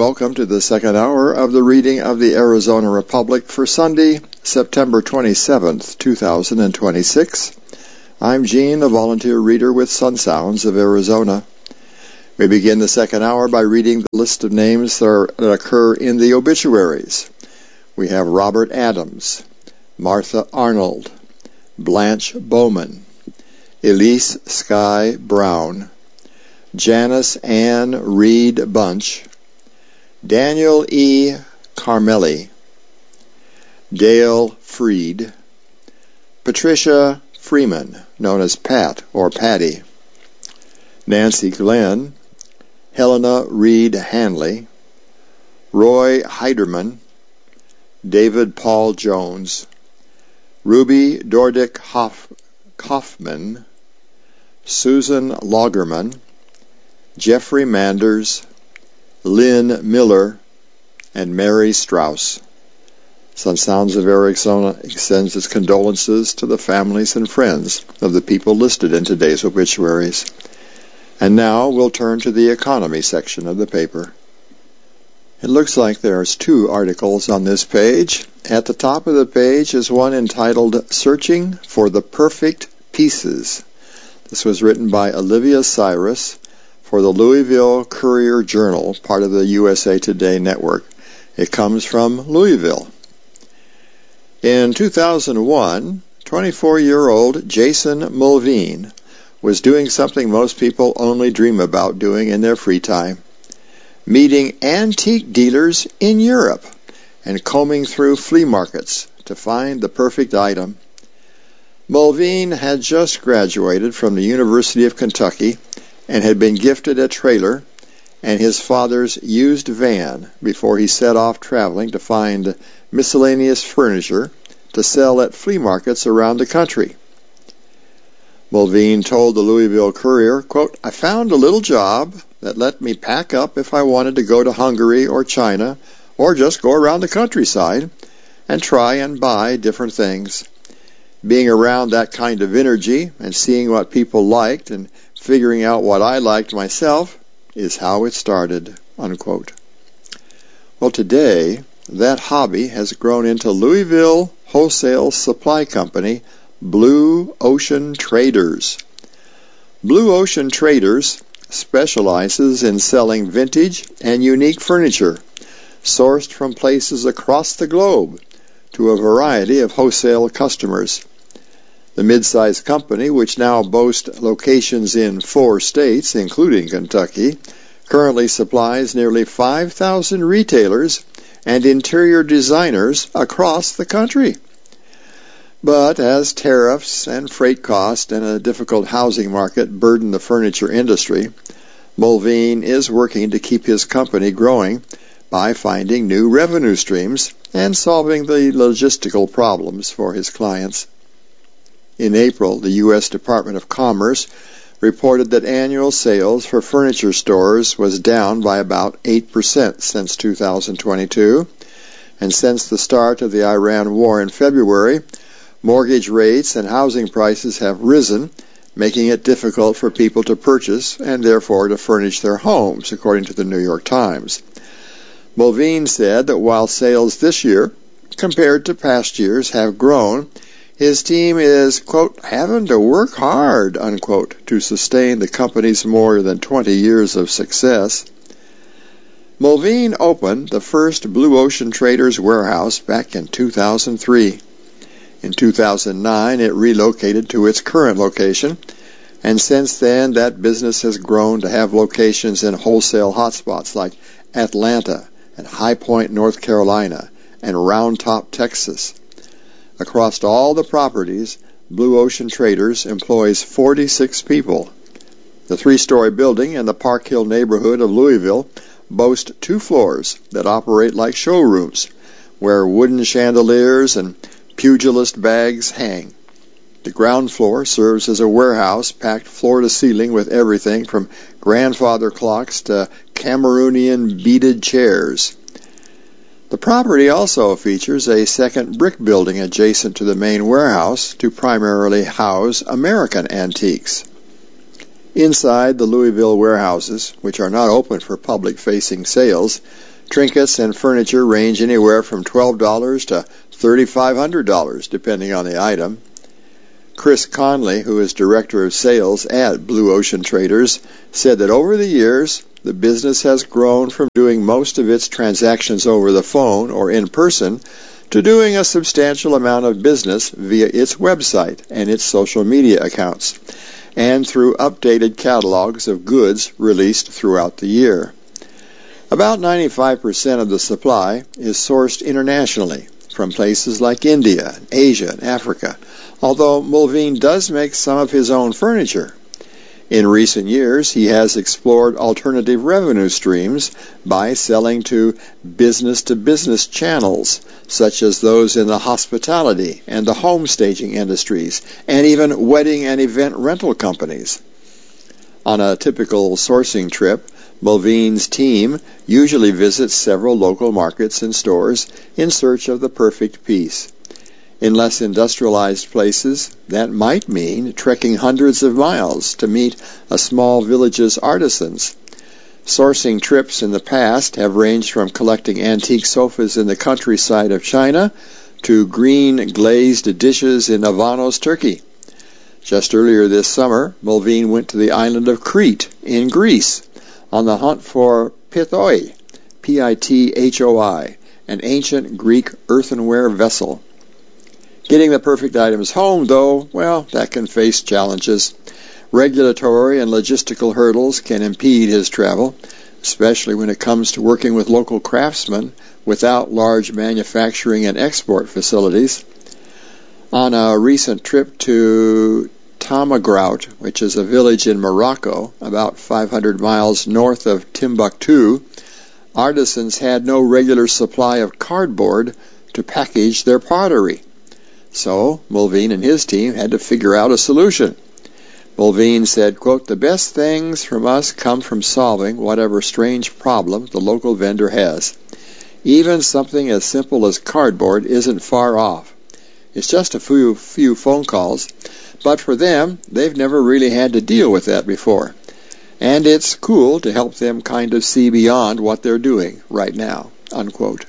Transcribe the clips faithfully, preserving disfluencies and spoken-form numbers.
welcome to the second hour of the reading of the Arizona Republic for Sunday, September twenty-seventh, two thousand twenty-six. I'm Gene, a volunteer reader with Sun Sounds of Arizona. We begin the second hour by reading the list of names that, are, that occur in the obituaries. We have Robert Adams, Martha Arnold, Blanche Bowman, Elise Sky Brown, Janice Ann Reed Bunch, Daniel E. Carmelli, Dale Freed, Patricia Freeman, known as Pat or Patty, Nancy Glenn, Helena Reed Hanley, Roy Heiderman, David Paul Jones, Ruby Dordick Hoff, Kaufman, Susan Lagerman, Jeffrey Manders, Lynn Miller, and Mary Strauss. Sun Sounds of Arizona extends its condolences to the families and friends of the people listed in today's obituaries. And now we'll turn to the economy section of the paper. It looks like there's two articles on this page. At the top of the page is one entitled Searching for the Perfect Pieces. This was written by Olivia Cyrus for the Louisville Courier-Journal, part of the U S A Today network. It comes from Louisville. In two thousand one, twenty-four-year-old Jason Mulveen was doing something most people only dream about doing in their free time, meeting antique dealers in Europe and combing through flea markets to find the perfect item. Mulveen had just graduated from the University of Kentucky and had been gifted a trailer and his father's used van before he set off traveling to find miscellaneous furniture to sell at flea markets around the country. Mulveen told the Louisville Courier, quote, "I found a little job that let me pack up if I wanted to go to Hungary or China or just go around the countryside and try and buy different things. Being around that kind of energy and seeing what people liked and figuring out what I liked myself is how it started," unquote. Well, today, that hobby has grown into Louisville wholesale supply company Blue Ocean Traders. Blue Ocean Traders specializes in selling vintage and unique furniture sourced from places across the globe to a variety of wholesale customers. The mid-sized company, which now boasts locations in four states, including Kentucky, currently supplies nearly five thousand retailers and interior designers across the country. But as tariffs and freight costs and a difficult housing market burden the furniture industry, Mulveen is working to keep his company growing by finding new revenue streams and solving the logistical problems for his clients. In April, the U S Department of Commerce reported that annual sales for furniture stores was down by about eight percent since two thousand twenty-two, and since the start of the Iran war in February, mortgage rates and housing prices have risen, making it difficult for people to purchase and therefore to furnish their homes, according to the New York Times. Mulveen said that while sales this year, compared to past years, have grown, his team is, quote, having to work hard, unquote, to sustain the company's more than twenty years of success. Mulveen opened the first Blue Ocean Traders warehouse back in two thousand three. In two thousand nine, it relocated to its current location, and since then that business has grown to have locations in wholesale hotspots like Atlanta and High Point, North Carolina, and Round Top, Texas. Across all the properties, Blue Ocean Traders employs forty-six people. The three-story building in the Park Hill neighborhood of Louisville boasts two floors that operate like showrooms, where wooden chandeliers and pugilist bags hang. The ground floor serves as a warehouse packed floor to ceiling with everything from grandfather clocks to Cameroonian beaded chairs. The property also features a second brick building adjacent to the main warehouse to primarily house American antiques. Inside the Louisville warehouses, which are not open for public-facing sales, Trinkets and furniture range anywhere from twelve dollars to three thousand five hundred dollars, depending on the item. Chris Conley, who is Director of Sales at Blue Ocean Traders, said that over the years, the business has grown from doing most of its transactions over the phone or in person to doing a substantial amount of business via its website and its social media accounts, and through updated catalogs of goods released throughout the year. About ninety-five percent of the supply is sourced internationally from places like India, Asia, and Africa, although Mulveen does make some of his own furniture. In recent years, he has explored alternative revenue streams by selling to business-to-business channels, such as those in the hospitality and the home staging industries, and even wedding and event rental companies. On a typical sourcing trip, Mulveen's team usually visits several local markets and stores in search of the perfect piece. In less industrialized places, that might mean trekking hundreds of miles to meet a small village's artisans. Sourcing trips in the past have ranged from collecting antique sofas in the countryside of China to green glazed dishes in Avanos, Turkey. Just earlier this summer, Mulveen went to the island of Crete in Greece on the hunt for pithoi, P I T H O I, an ancient Greek earthenware vessel. Getting the perfect items home, though, well, that can face challenges. Regulatory and logistical hurdles can impede his travel, especially when it comes to working with local craftsmen without large manufacturing and export facilities. On a recent trip to Tamagrout, which is a village in Morocco, about five hundred miles north of Timbuktu, artisans had no regular supply of cardboard to package their pottery. So, Mulveen and his team had to figure out a solution. Mulveen said, quote, "The best things from us come from solving whatever strange problem the local vendor has. Even something as simple as cardboard isn't far off. It's just a few, few phone calls, but for them, they've never really had to deal with that before. And it's cool to help them kind of see beyond what they're doing right now," unquote.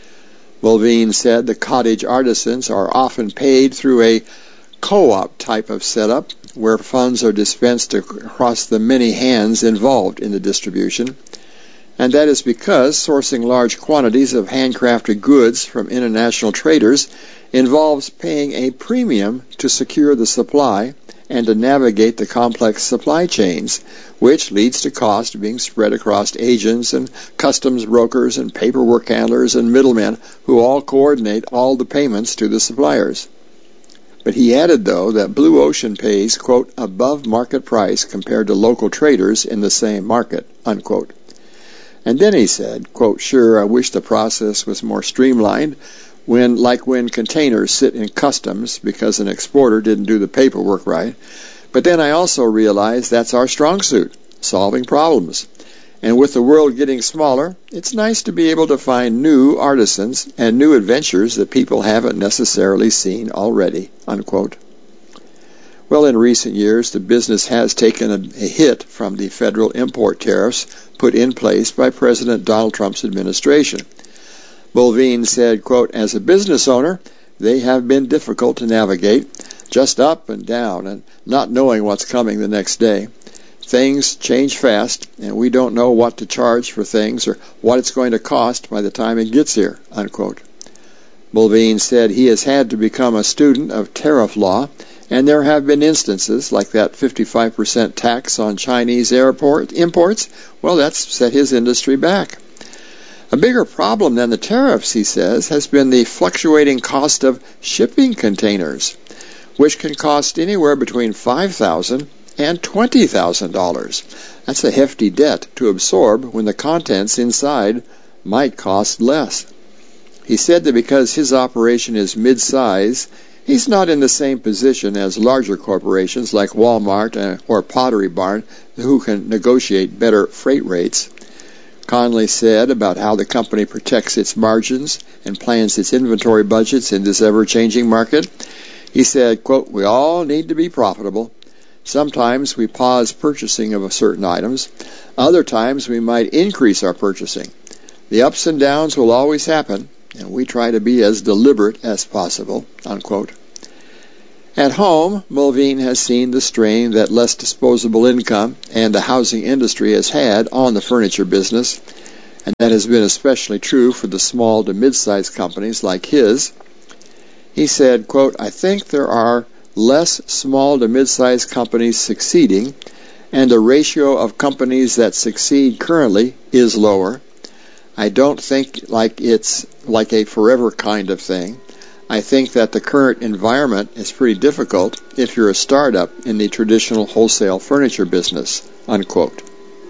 Mulveen said the cottage artisans are often paid through a co-op type of setup where funds are dispensed across the many hands involved in the distribution, and that is because sourcing large quantities of handcrafted goods from international traders involves paying a premium to secure the supply and to navigate the complex supply chains, which leads to cost being spread across agents and customs brokers and paperwork handlers and middlemen who all coordinate all the payments to the suppliers. But he added, though, that Blue Ocean pays, quote, "above market price compared to local traders in the same market," unquote. And then he said, quote, "Sure, I wish the process was more streamlined, when, like when containers sit in customs because an exporter didn't do the paperwork right. But then I also realized that's our strong suit, solving problems. And with the world getting smaller, it's nice to be able to find new artisans and new adventures that people haven't necessarily seen already," unquote. Well, in recent years, the business has taken a, a hit from the federal import tariffs put in place by President Donald Trump's administration. Mulveen said, quote, "As a business owner, they have been difficult to navigate, just up and down and not knowing what's coming the next day. Things change fast, and we don't know what to charge for things or what it's going to cost by the time it gets here," unquote. Mulveen said he has had to become a student of tariff law, and there have been instances like that fifty-five percent tax on Chinese airport imports. Well, that's set his industry back. A bigger problem than the tariffs, he says, has been the fluctuating cost of shipping containers, which can cost anywhere between five thousand dollars and twenty thousand dollars. That's a hefty debt to absorb when the contents inside might cost less. He said that because his operation is mid-size, he's not in the same position as larger corporations like Walmart or Pottery Barn who can negotiate better freight rates. Conley said about how the company protects its margins and plans its inventory budgets in this ever-changing market. He said, quote, "We all need to be profitable. Sometimes we pause purchasing of certain items. Other times we might increase our purchasing. The ups and downs will always happen, and we try to be as deliberate as possible, unquote. At home, Mulveen has seen the strain that less disposable income and the housing industry has had on the furniture business, and that has been especially true for the small to mid-sized companies like his. He said, quote, I think there are less small to mid-sized companies succeeding, and the ratio of companies that succeed currently is lower. I don't think like it's like a forever kind of thing. I think that the current environment is pretty difficult if you're a startup in the traditional wholesale furniture business, unquote.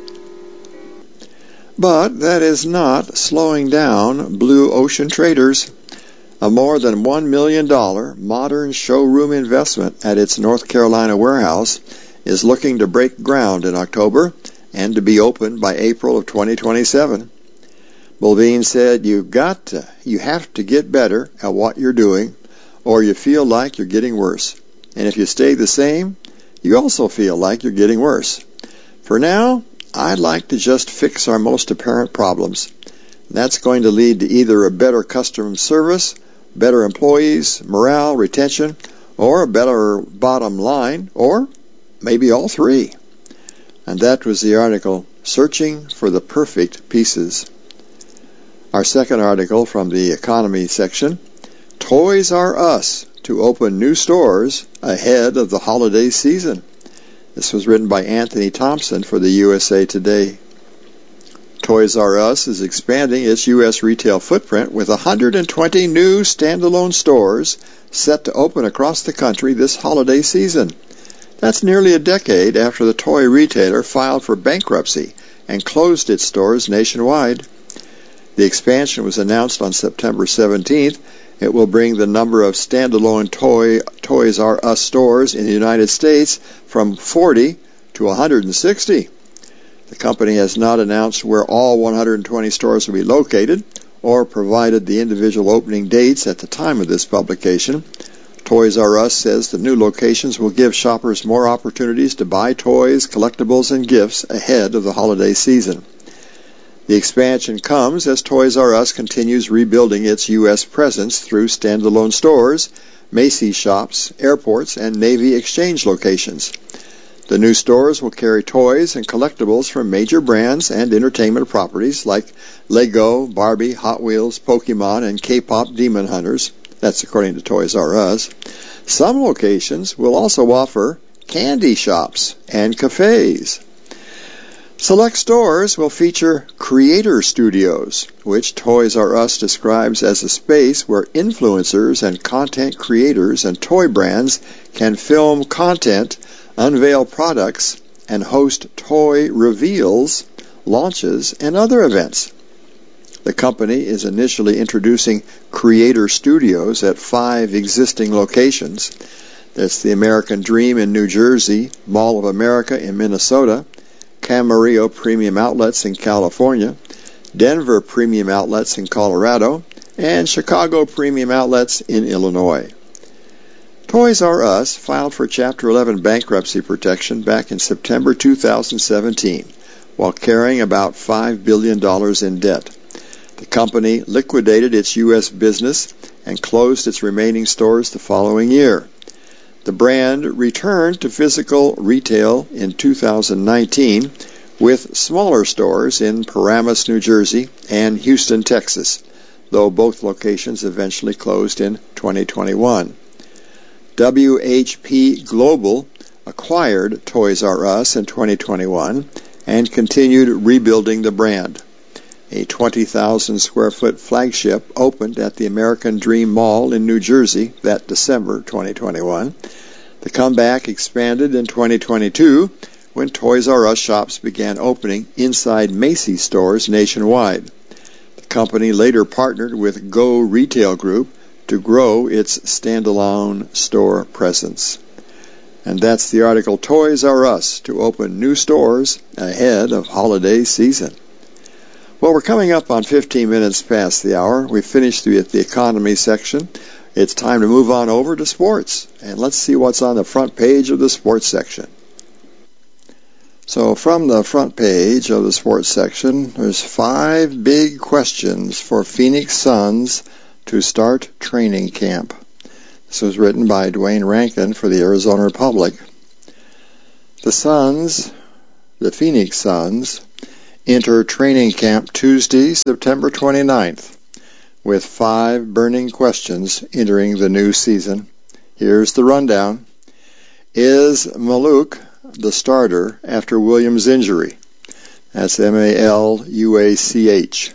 But that is not slowing down Blue Ocean Traders. A more than one million dollars modern showroom investment at its North Carolina warehouse is looking to break ground in October and to be open by April of twenty twenty-seven. Mulveen said, You've got to, you have to get better at what you're doing, or you feel like you're getting worse. And if you stay the same, you also feel like you're getting worse. For now, I'd like to just fix our most apparent problems. That's going to lead to either a better customer service, better employees, morale, retention, or a better bottom line, or maybe all three. And that was the article, Searching for the Perfect Pieces. Our second article from the economy section, Toys R Us to open new stores ahead of the holiday season. This was written by Anthony Thompson for the U S A Today. Toys R Us is expanding its U S retail footprint with one hundred twenty new standalone stores set to open across the country this holiday season. That's nearly a decade after the toy retailer filed for bankruptcy and closed its stores nationwide. The expansion was announced on September seventeenth. It will bring the number of standalone toy, Toys R Us stores in the United States from forty to one hundred sixty. The company has not announced where all one hundred twenty stores will be located or provided the individual opening dates at the time of this publication. Toys R Us says the new locations will give shoppers more opportunities to buy toys, collectibles, and gifts ahead of the holiday season. The expansion comes as Toys R Us continues rebuilding its U S presence through standalone stores, Macy's shops, airports, and Navy exchange locations. The new stores will carry toys and collectibles from major brands and entertainment properties like Lego, Barbie, Hot Wheels, Pokemon, and K-pop Demon Hunters. That's according to Toys R Us. Some locations will also offer candy shops and cafes. Select stores will feature creator studios, which Toys R Us describes as a space where influencers and content creators and toy brands can film content, unveil products, and host toy reveals, launches, and other events. The company is initially introducing creator studios at five existing locations. That's the American Dream in New Jersey, Mall of America in Minnesota, Camarillo Premium Outlets in California, Denver Premium Outlets in Colorado, and Chicago Premium Outlets in Illinois. Toys R Us filed for Chapter eleven bankruptcy protection back in September two thousand seventeen, while carrying about five billion dollars in debt. The company liquidated its U S business and closed its remaining stores the following year. The brand returned to physical retail in two thousand nineteen with smaller stores in Paramus, New Jersey, and Houston, Texas, though both locations eventually closed in twenty twenty-one. W H P Global acquired Toys R Us in twenty twenty-one and continued rebuilding the brand. A twenty thousand square foot flagship opened at the American Dream Mall in New Jersey that December twenty twenty-one. The comeback expanded in twenty twenty-two when Toys R Us shops began opening inside Macy's stores nationwide. The company later partnered with Go Retail Group to grow its standalone store presence. And that's the article, Toys R Us to open new stores ahead of holiday season. Well, we're coming up on fifteen minutes past the hour. We finished the, the economy section. It's time to move on over to sports. And let's see what's on the front page of the sports section. So from the front page of the sports section, there's five big questions for Phoenix Suns to start training camp. This was written by Dwayne Rankin for the Arizona Republic. The Suns, the Phoenix Suns, enter training camp Tuesday, September twenty-ninth, with five burning questions entering the new season. Here's the rundown. Is Maluk the starter after Williams' injury? That's M A L U A C H.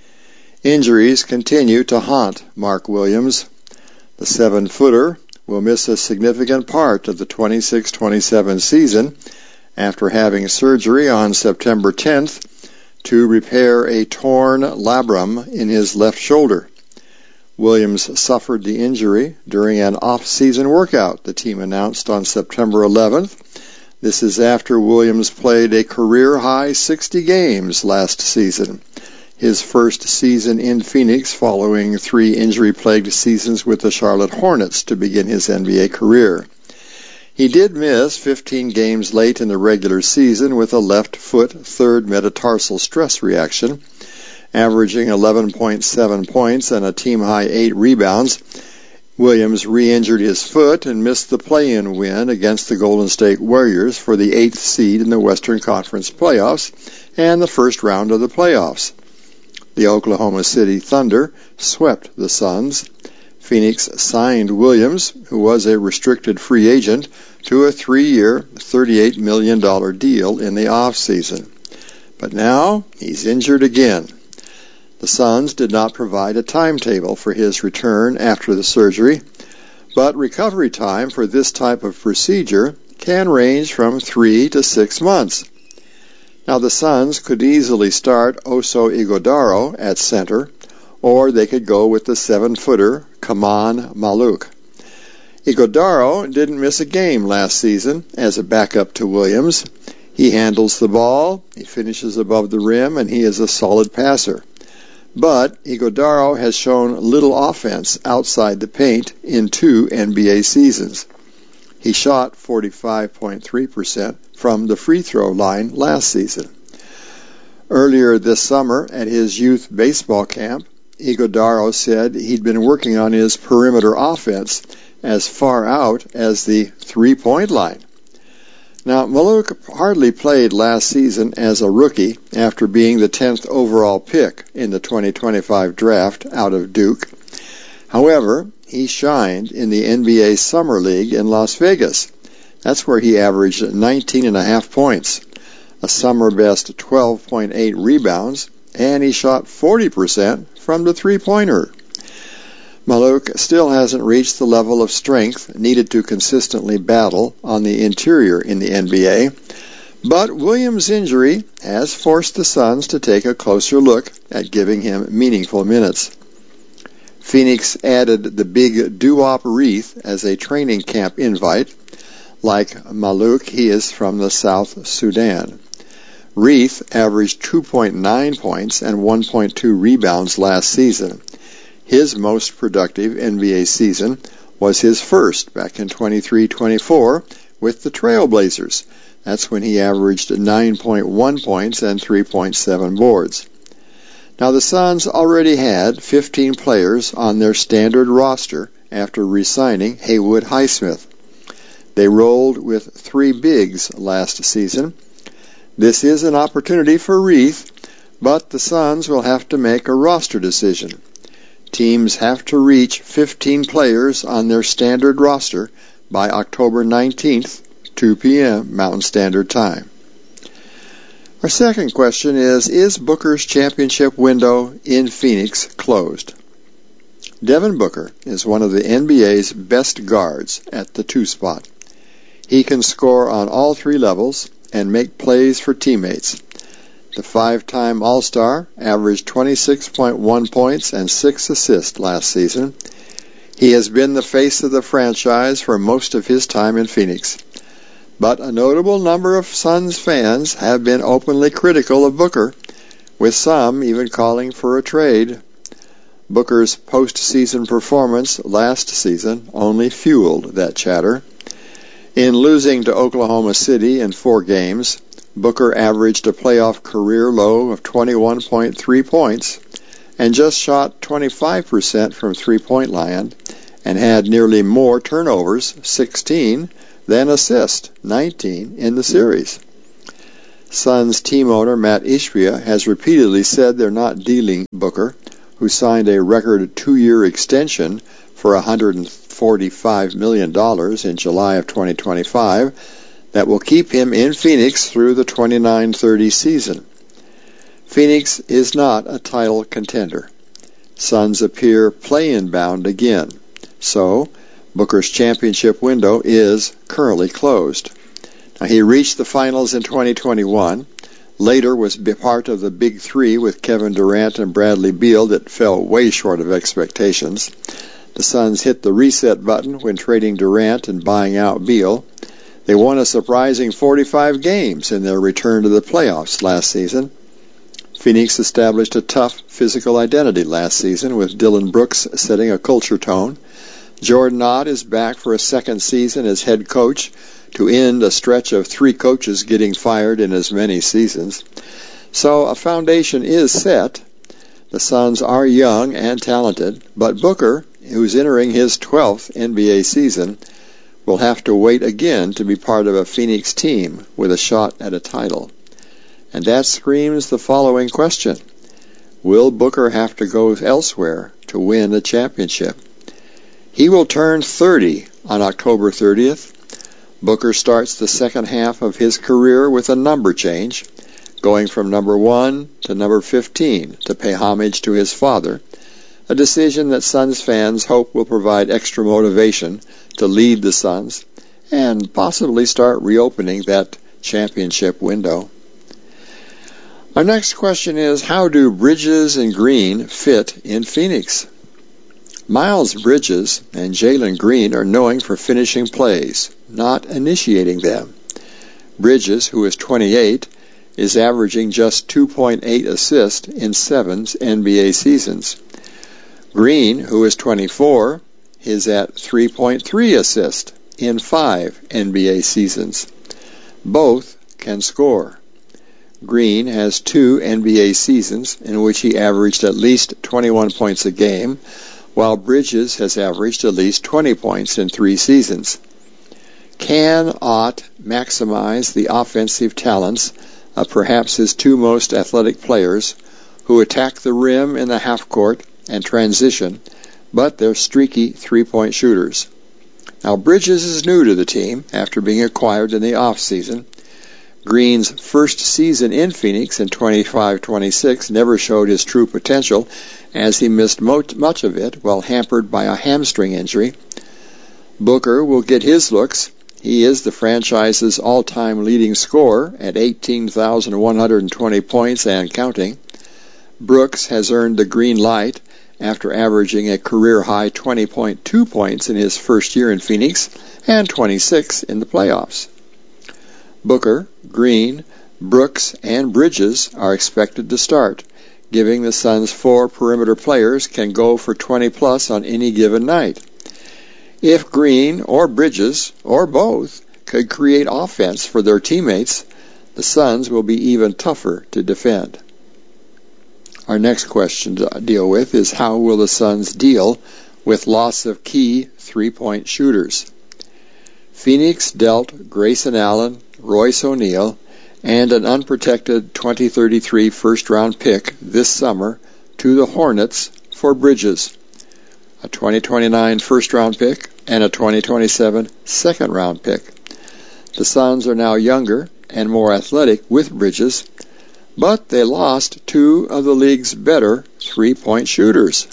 Injuries continue to haunt Mark Williams. The seven-footer will miss a significant part of the twenty-six twenty-seven season after having surgery on September tenth to repair a torn labrum in his left shoulder. Williams suffered the injury during an off-season workout, the team announced on September eleventh. This is after Williams played a career-high sixty games last season, his first season in Phoenix following three injury-plagued seasons with the Charlotte Hornets to begin his N B A career. He did miss fifteen games late in the regular season with a left foot third metatarsal stress reaction, averaging eleven point seven points and a team-high eight rebounds. Williams re-injured his foot and missed the play-in win against the Golden State Warriors for the eighth seed in the Western Conference playoffs and the first round of the playoffs. The Oklahoma City Thunder swept the Suns. Phoenix signed Williams, who was a restricted free agent, to a three-year, thirty-eight million dollars deal in the off-season. But now he's injured again. The Suns did not provide a timetable for his return after the surgery, but recovery time for this type of procedure can range from three to six months. Now the Suns could easily start Oso Ighodaro at center, or they could go with the seven-footer Kaman Maluk. Ighodaro didn't miss a game last season as a backup to Williams. He handles the ball, he finishes above the rim, and he is a solid passer. But Ighodaro has shown little offense outside the paint in two N B A seasons. He shot forty-five point three percent from the free throw line last season. Earlier this summer at his youth baseball camp, Ighodaro said he'd been working on his perimeter offense as far out as the three-point line. Now, Maluk hardly played last season as a rookie after being the tenth overall pick in the twenty twenty-five draft out of Duke. However, he shined in the N B A Summer League in Las Vegas. That's where he averaged nineteen and a half points, a summer best twelve point eight rebounds, and he shot forty percent from the three-pointer. Maluk still hasn't reached the level of strength needed to consistently battle on the interior in the N B A, but Williams' injury has forced the Suns to take a closer look at giving him meaningful minutes. Phoenix added the big doo-wop Reath as a training camp invite. Like Maluk, he is from the South Sudan. Reath averaged two point nine points and one point two rebounds last season. His most productive N B A season was his first back in twenty-three twenty-four with the Trailblazers. That's when he averaged nine point one points and three point seven boards. Now the Suns already had fifteen players on their standard roster after re-signing Haywood Highsmith. They rolled with three bigs last season. This is an opportunity for Reath, but the Suns will have to make a roster decision. Teams have to reach fifteen players on their standard roster by October nineteenth, two p.m. Mountain Standard Time. Our second question is, is Booker's championship window in Phoenix closed? Devin Booker is one of the N B A's best guards at the two spot. He can score on all three levels and make plays for teammates. The five-time All-Star averaged twenty-six point one points and six assists last season. He has been the face of the franchise for most of his time in Phoenix. But a notable number of Suns fans have been openly critical of Booker, with some even calling for a trade. Booker's postseason performance last season only fueled that chatter. In losing to Oklahoma City in four games, Booker averaged a playoff career low of twenty-one point three points and just shot twenty-five percent from three-point line and had nearly more turnovers, sixteen, than assists, nineteen, in the series. Suns team owner Matt Ishbia has repeatedly said they're not dealing Booker, who signed a record two-year extension for one hundred forty-five million dollars in July of twenty twenty-five that will keep him in Phoenix through the twenty-nine thirty season. Phoenix is not a title contender. Suns appear play-in bound again, so Booker's championship window is currently closed. Now, he reached the finals in twenty twenty-one, later was part of the Big Three with Kevin Durant and Bradley Beal that fell way short of expectations. The Suns hit the reset button when trading Durant and buying out Beal. They won a surprising forty-five games in their return to the playoffs last season. Phoenix established a tough physical identity last season with Dillon Brooks setting a culture tone. Jordan Ott is back for a second season as head coach to end a stretch of three coaches getting fired in as many seasons. So a foundation is set. The Suns are young and talented, but Booker, who's entering his twelfth N B A season, will have to wait again to be part of a Phoenix team with a shot at a title. And that screams the following question: will Booker have to go elsewhere to win a championship? He will turn thirty on October thirtieth. Booker starts the second half of his career with a number change, going from number one to number fifteen to pay homage to his father, a decision that Suns fans hope will provide extra motivation to lead the Suns and possibly start reopening that championship window. Our next question is, how do Bridges and Green fit in Phoenix? Miles Bridges and Jalen Green are known for finishing plays, not initiating them. Bridges, who is twenty-eight, is averaging just two point eight assists in seven N B A seasons. Green, who is twenty-four, is at three point three assists in five N B A seasons. Both can score. Green has two N B A seasons in which he averaged at least twenty-one points a game, while Bridges has averaged at least twenty points in three seasons. Can Ott maximize the offensive talents of perhaps his two most athletic players, who attack the rim in the half court and transition, but they're streaky three-point shooters? Now, Bridges is new to the team after being acquired in the off-season. Green's first season in Phoenix in twenty-five twenty-six never showed his true potential, as he missed much of it while hampered by a hamstring injury. Booker will get his looks. He is the franchise's all-time leading scorer at eighteen thousand one hundred twenty points and counting. Brooks has earned the green light after averaging a career-high twenty point two points in his first year in Phoenix and twenty-six in the playoffs. Booker, Green, Brooks, and Bridges are expected to start, giving the Suns four perimeter players can go for twenty plus on any given night. If Green or Bridges, or both, could create offense for their teammates, the Suns will be even tougher to defend. Our next question to deal with is, how will the Suns deal with loss of key three-point shooters? Phoenix dealt Grayson Allen, Royce O'Neal, and an unprotected twenty thirty-three first-round pick this summer to the Hornets for Bridges, a twenty twenty-nine first-round pick, and a twenty twenty-seven second-round pick. The Suns are now younger and more athletic with Bridges, but they lost two of the league's better three-point shooters.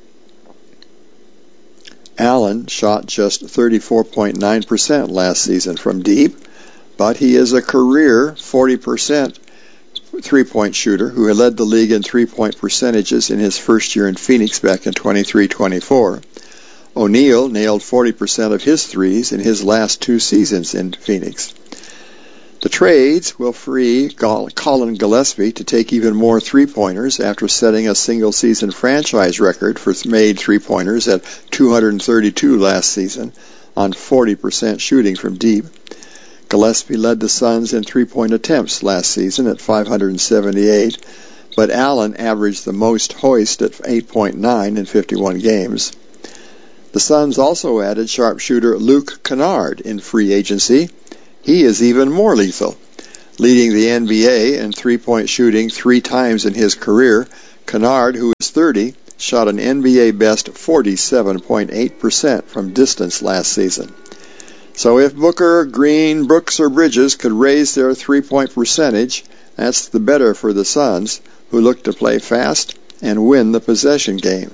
Allen shot just thirty-four point nine percent last season from deep, but he is a career forty percent three-point shooter who had led the league in three-point percentages in his first year in Phoenix back in twenty-three twenty-four. O'Neal nailed forty percent of his threes in his last two seasons in Phoenix. The trades will free Colin Gillespie to take even more three-pointers after setting a single-season franchise record for made three-pointers at two hundred thirty-two last season on forty percent shooting from deep. Gillespie led the Suns in three-point attempts last season at five hundred seventy-eight, but Allen averaged the most hoist at eight point nine in fifty-one games. The Suns also added sharpshooter Luke Kennard in free agency. He is even more lethal, leading the N B A in three-point shooting three times in his career. Kennard, who is thirty, shot an N B A best forty-seven point eight percent from distance last season. So if Booker, Green, Brooks, or Bridges could raise their three-point percentage, that's the better for the Suns, who look to play fast and win the possession game.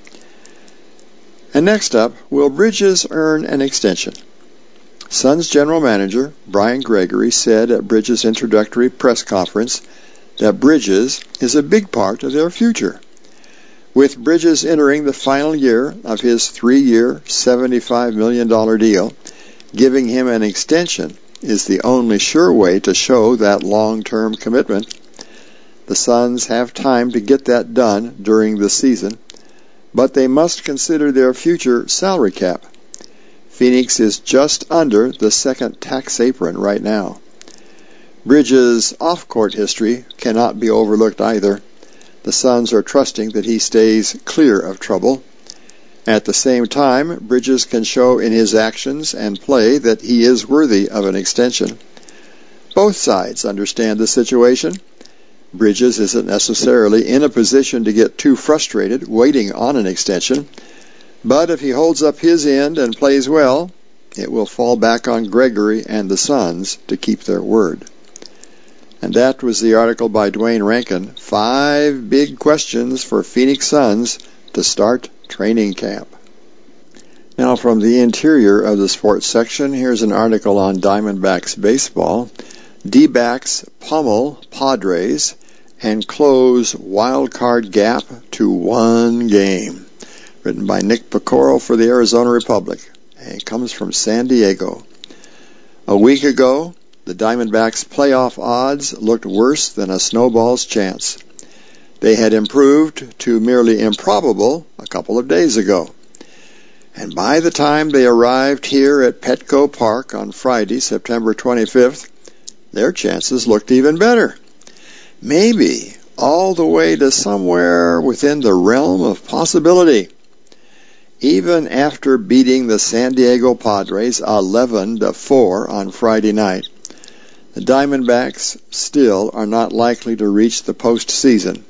And next up, will Bridges earn an extension? Suns general manager Brian Gregory said at Bridges' introductory press conference that Bridges is a big part of their future. With Bridges entering the final year of his three-year, seventy-five million dollars deal, giving him an extension is the only sure way to show that long-term commitment. The Suns have time to get that done during the season, but they must consider their future salary cap. Phoenix is just under the second tax apron right now. Bridges' off-court history cannot be overlooked either. The Suns are trusting that he stays clear of trouble. At the same time, Bridges can show in his actions and play that he is worthy of an extension. Both sides understand the situation. Bridges isn't necessarily in a position to get too frustrated waiting on an extension, but if he holds up his end and plays well, it will fall back on Gregory and the Suns to keep their word. And that was the article by Dwayne Rankin, Five Big Questions for Phoenix Suns to Start Training Camp. Now from the interior of the sports section, here's an article on Diamondbacks baseball. D-backs pummel Padres and close wild card gap to one game. Written by Nick Pecoro for the Arizona Republic. And it comes from San Diego. A week ago, the Diamondbacks' playoff odds looked worse than a snowball's chance. They had improved to merely improbable a couple of days ago. And by the time they arrived here at Petco Park on Friday, September twenty-fifth, their chances looked even better. Maybe all the way to somewhere within the realm of possibility. Even after beating the San Diego Padres eleven to four on Friday night, the Diamondbacks still are not likely to reach the postseason,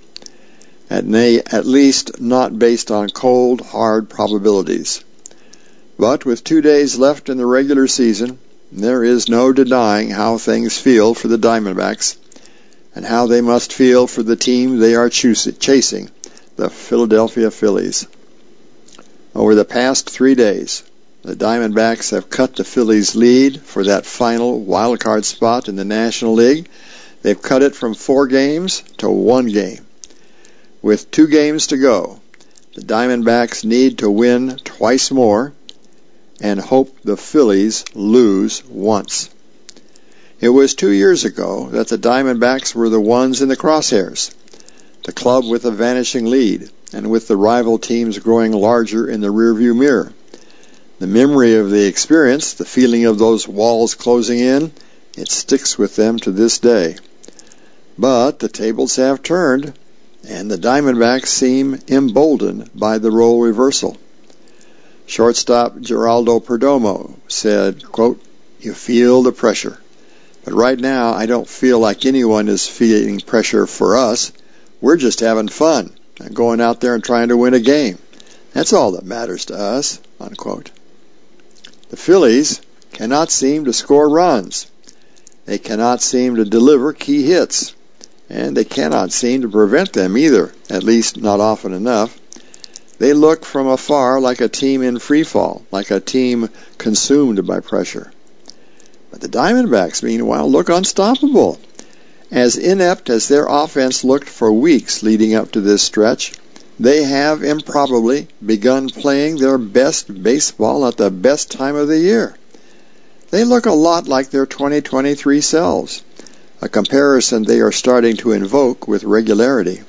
at least not based on cold, hard probabilities. But with two days left in the regular season, there is no denying how things feel for the Diamondbacks and how they must feel for the team they are chasing, the Philadelphia Phillies. Over the past three days, the Diamondbacks have cut the Phillies' lead for that final wild card spot in the National League. They've cut it from four games to one game. With two games to go, the Diamondbacks need to win twice more and hope the Phillies lose once. It was two years ago that the Diamondbacks were the ones in the crosshairs, the club with a vanishing lead, and with the rival teams growing larger in the rearview mirror. The memory of the experience, the feeling of those walls closing in, it sticks with them to this day. But the tables have turned, and the Diamondbacks seem emboldened by the role reversal. Shortstop Geraldo Perdomo said, quote, "You feel the pressure. But right now, I don't feel like anyone is feeling pressure for us. We're just having fun and going out there and trying to win a game. That's all that matters to us," unquote. The Phillies cannot seem to score runs. They cannot seem to deliver key hits. And they cannot seem to prevent them either, at least not often enough. They look from afar like a team in free fall, like a team consumed by pressure. But the Diamondbacks, meanwhile, look unstoppable. As inept as their offense looked for weeks leading up to this stretch, they have improbably begun playing their best baseball at the best time of the year. They look a lot like their twenty twenty-three selves, a comparison they are starting to invoke with regularity.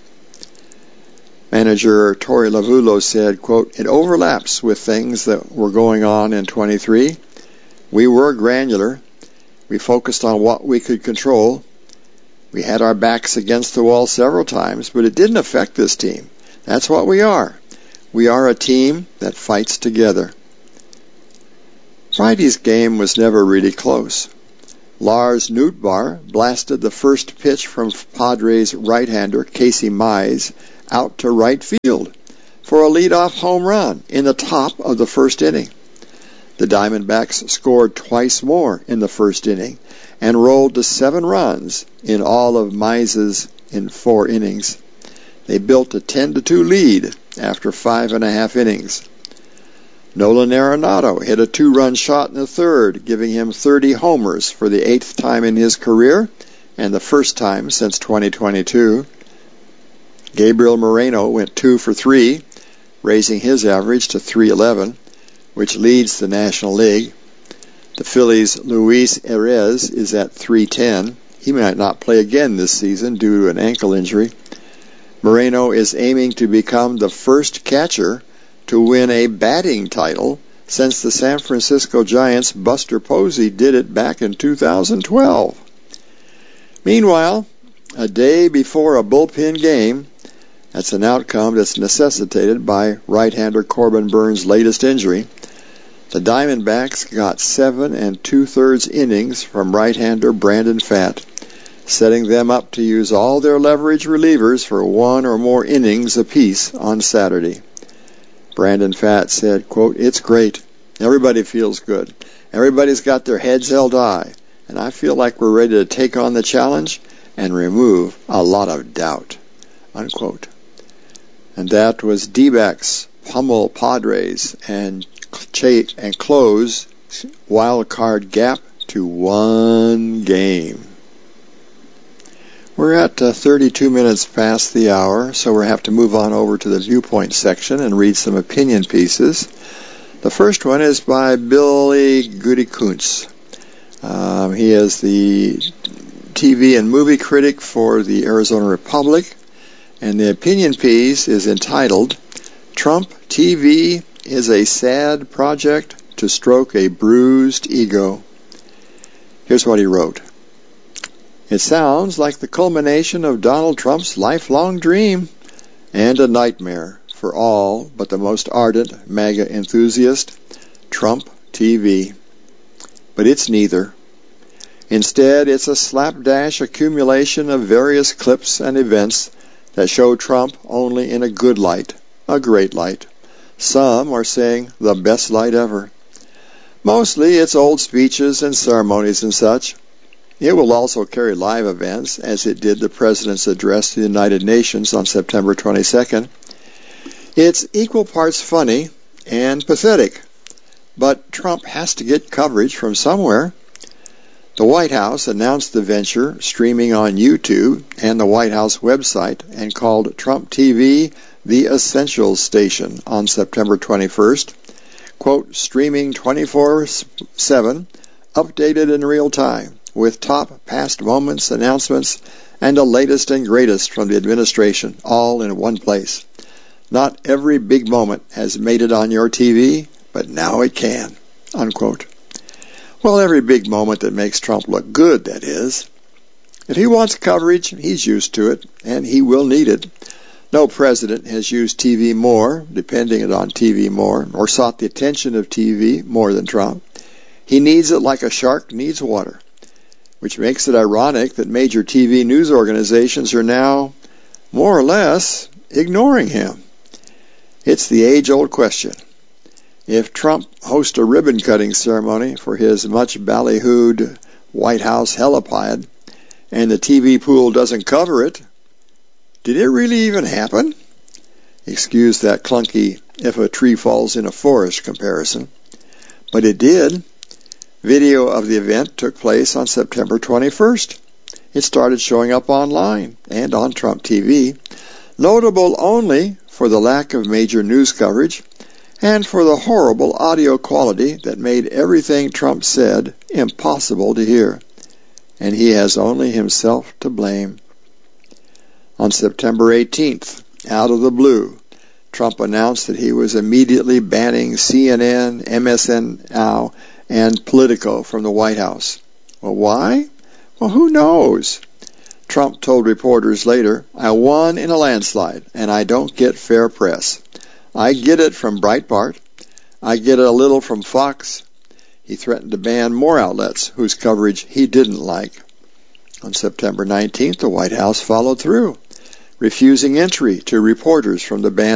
Manager Torey Lovullo said, quote, "It overlaps with things that were going on in twenty-three. We were granular. We focused on what we could control. We had our backs against the wall several times, but it didn't affect this team. That's what we are. We are a team that fights together. Friday's game was never really close. Lars Nootbaar blasted the first pitch from Padres right-hander Casey Mize out to right field for a leadoff home run in the top of the first inning. The Diamondbacks scored twice more in the first inning and rolled to seven runs in all of Mize's in four innings. They built a ten to two lead after five and a half innings. Nolan Arenado hit a two-run shot in the third, giving him thirty homers for the eighth time in his career and the first time since twenty twenty-two. Gabriel Moreno went two for three, raising his average to three eleven, which leads the National League. The Phillies' Luis Perez is at three ten. He might not play again this season due to an ankle injury. Moreno is aiming to become the first catcher to win a batting title since the San Francisco Giants' Buster Posey did it back in two thousand twelve. Meanwhile, a day before a bullpen game, that's an outcome that's necessitated by right-hander Corbin Burns' latest injury, the Diamondbacks got seven and two-thirds innings from right-hander Brandon Pfaadt, setting them up to use all their leverage relievers for one or more innings apiece on Saturday. Brandon Pfaadt said, quote, "It's great. Everybody feels good. Everybody's got their heads held high, and I feel like we're ready to take on the challenge and remove a lot of doubt," unquote. And that was D-backs pummel Padres and and close wild card gap to one game. We're at uh, thirty-two minutes past the hour, so we'll have to move on over to the viewpoint section and read some opinion pieces. The first one is by Billy Goody Kuntz. Um, he is the T V and movie critic for the Arizona Republic, and the opinion piece is entitled, "Trump T V is a sad project to stroke a bruised ego." Here's what he wrote. "It sounds like the culmination of Donald Trump's lifelong dream and a nightmare for all but the most ardent MAGA enthusiast, Trump T V. But it's neither. Instead, it's a slapdash accumulation of various clips and events that show Trump only in a good light, a great light. Some are saying the best light ever. Mostly it's old speeches and ceremonies and such. It will also carry live events, as it did the President's address to the United Nations on September twenty-second. It's equal parts funny and pathetic, but Trump has to get coverage from somewhere. The White House announced the venture streaming on YouTube and the White House website and called Trump T V the Essentials Station on September twenty-first. Quote, "Streaming twenty-four seven, updated in real time, with top past moments, announcements, and the latest and greatest from the administration, all in one place. Not every big moment has made it on your T V, but now it can," unquote. Well, every big moment that makes Trump look good, that is. If he wants coverage, he's used to it, and he will need it. No president has used T V more, depending on T V more, or sought the attention of T V more than Trump. He needs it like a shark needs water, which makes it ironic that major T V news organizations are now, more or less, ignoring him. It's the age-old question. If Trump hosts a ribbon-cutting ceremony for his much ballyhooed White House helipad, and the T V pool doesn't cover it, did it really even happen? Excuse that clunky if a tree falls in a forest comparison. But it did. Video of the event took place on September twenty-first. It started showing up online and on Trump T V, notable only for the lack of major news coverage and for the horrible audio quality that made everything Trump said impossible to hear. And he has only himself to blame. On September eighteenth, out of the blue, Trump announced that he was immediately banning C N N, M S N Now, and Politico from the White House. Well, why? Well, who knows? Trump told reporters later, I won in a landslide, and I don't get fair press. I get it from Breitbart. I get it a little from Fox. He threatened to ban more outlets whose coverage he didn't like. On September nineteenth, the White House followed through, refusing entry to reporters from the banned